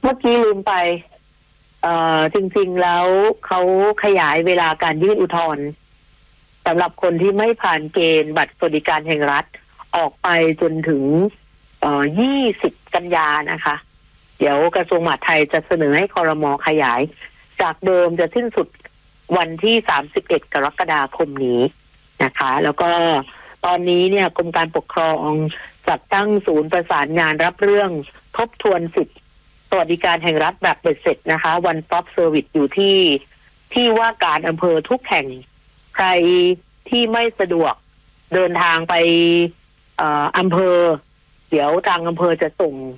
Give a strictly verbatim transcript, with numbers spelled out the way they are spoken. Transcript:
เมื่อกี้ลืมไปเอ่อจริงๆแล้วเขาขยายเวลาการยื่นอุทธรณ์สำหรับคนที่ไม่ผ่านเกณฑ์บัตรสวัสดิการแห่งรัฐออกไปจนถึงเอ่อยี่สิบกันยานะคะ เดี๋ยวกระทรวงมหาดไทยจะเสนอให้ครม.ขยายจากเดิมจะสิ้นสุดวันที่สามสิบเอ็ดกรกฎาคมนี้นะคะ แล้วก็ตอนนี้เนี่ยกรมการปกครองจัดตั้งศูนย์ประสานงานรับเรื่องทบทวนสิทธิสวัสดิการแห่งรัฐแบบเบ็ดเสร็จนะคะ One Stop Service อยู่ที่ที่ว่าการอำเภอทุกแห่งใครที่ไม่สะดวกเดินทางไปเอ่ออำเภอเดี๋ยวทางอำเภอจะส่ง